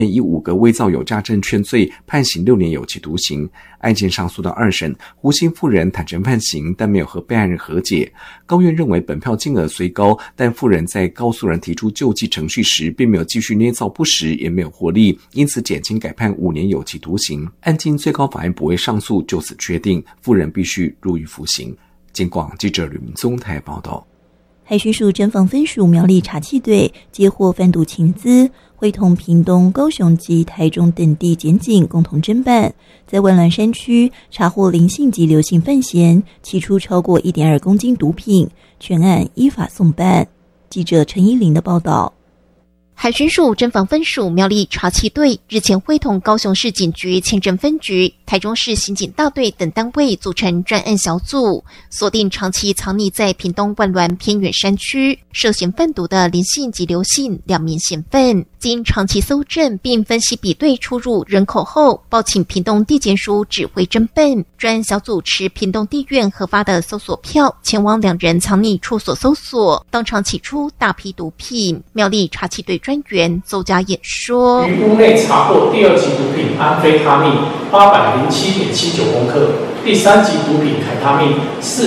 以5个伪造有价证券罪判刑6年有期徒刑。案件上诉到2审，胡姓妇人坦诚判刑，但没有和被害人和解。高院认为本票金额虽高，但妇人在告诉人提出救济程序时，并没有继续捏造不实，也没有获利，因此减轻改判5年有期徒刑。案经最高法院不会上诉，就此确定妇人必须入狱服刑。警广记者吕明宗台报道。 海巡署侦防分署苗栗查缉队接获贩毒情资，会同屏东、高雄及台中等地检警共同侦办，在万峦山区查获林姓及刘姓犯嫌，起出超过 1.2 公斤毒品，全案依法送办。记者陈依玲的报道。 海巡署侦防分署苗栗查缉队日前会同高雄市警局前侦分局、台中市刑警大队等单位组成专案小组，锁定长期藏匿在屏东万峦偏远山区涉嫌贩毒的林姓及刘姓2名嫌犯。经长期搜证并分析比对出入人口后，报请屏东地检署指挥侦办。专案小组持屏东地院核发的搜索票，前往2人藏匿处所搜索，当场起出大批毒品。苗栗查缉队专员邹家演说： 于屋内查获第2级毒品安非他命807.79公克，第3级毒品凯他命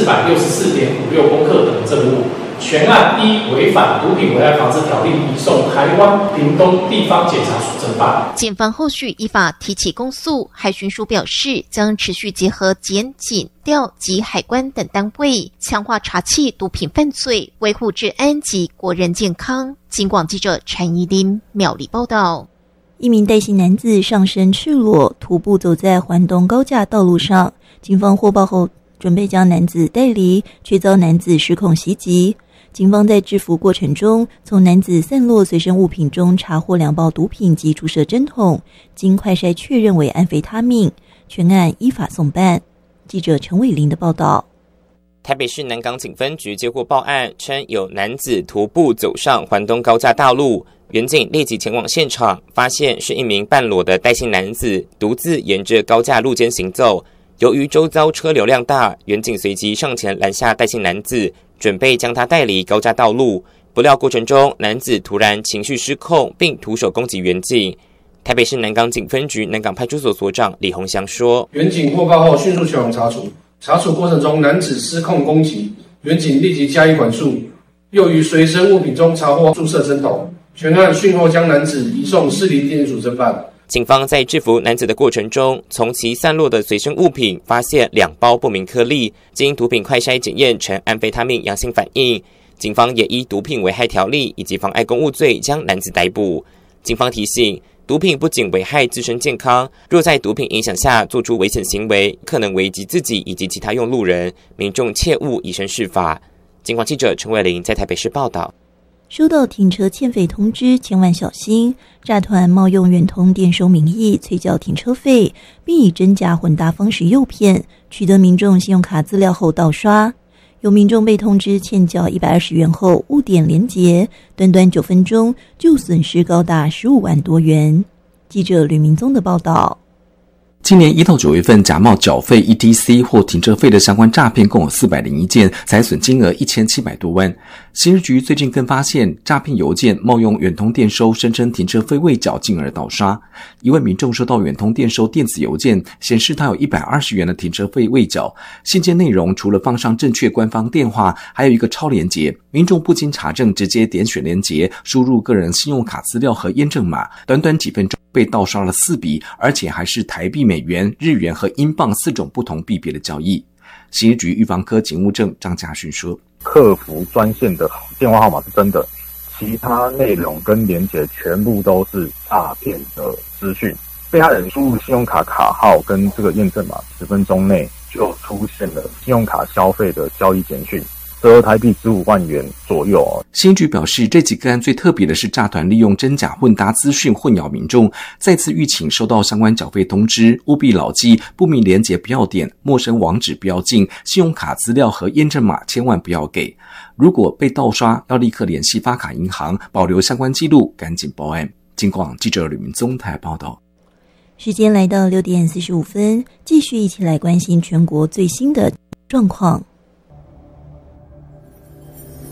464.56公克等证物。全案依违反毒品危害防治条例移送台湾屏东地方检察署侦办。 检方后续依法提起公诉。海巡署表示，将持续结合检、警、调及海关等单位，强化查缉毒品犯罪，维护治安及国人健康。警广记者陈怡琳苗栗报道。 一名戴姓男子上身赤裸，徒步走在环东高架道路上，警方获报后准备将男子带离，却遭男子失控袭击。警方在制服过程中，从男子散落随身物品中查获2包毒品及注射针筒，经快筛确认为安非他命，全案依法送办。记者陈伟玲的报道。 台北市南港警分局接获报案，称有男子徒步走上环东高架道路，员警立即前往现场，发现是一名半裸的戴姓男子独自沿着高架路间行走。由于周遭车流量大，员警随即上前拦下戴姓男子，准备将他带离高架道路，不料过程中男子突然情绪失控，并徒手攻击员警。台北市南港警分局南港派出所所长李鸿祥说： 员警获报后迅速前往查处过程中男子失控攻击，员警立即加以管束，又于随身物品中查获注射针筒，全案讯后将男子移送士林地检署侦办。 警方在制服男子的过程中，从其散落的随身物品发现2包不明颗粒，经毒品快筛检验呈安非他命阳性反应。警方也依毒品危害条例以及妨碍公务罪将男子逮捕。警方提醒，毒品不仅危害自身健康，若在毒品影响下做出危险行为，可能危及自己以及其他用路人，民众切勿以身试法。警广记者陈伟玲在台北市报道。 收到停车欠费通知，千万小心！诈团冒用远通电收名义催缴停车费，并以真假混搭方式诱骗，取得民众信用卡资料后盗刷。有民众被通知欠缴120元后误点连结，短短9分钟就损失高达15万多元。记者吕明宗的报道。 今年1到9月份假冒缴费 ETC 或停车费的相关诈骗共有401件，财损金额1700多万。刑事局最近更发现诈骗邮件冒用远通电收，声称停车费未缴，进而盗刷。一位民众收到远通电收电子邮件，显示他有120元的停车费未缴。信件内容除了放上正确官方电话，还有一个超连结。民众不经查证，直接点选连结，输入个人信用卡资料和验证码，短短几分钟被盗刷了4笔，而且还是台币、美元、日元和英镑4种不同币别的交易。刑事局预防科警务正张家勋说： 客服专线的电话号码是真的，其他内容跟连结全部都是诈骗的资讯。被害人输入信用卡卡号跟这个验证码10分钟内就出现了信用卡消费的交易简讯，折合台币15万元左右。 刑局表示，这起个案最特别的是诈团利用真假混搭资讯混淆民众，再次吁请收到相关缴费通知，务必牢记不明连结不要点，陌生网址不要进，信用卡资料和验证码千万不要给。如果被盗刷，要立刻联系发卡银行，保留相关记录，赶紧报案。警广记者吕明宗台报道。 时间来到6点45分，继续一起来关心全国最新的状况。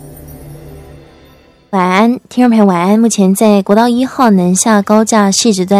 晚安，听众朋友晚安。目前在国道1号南下高架汐止段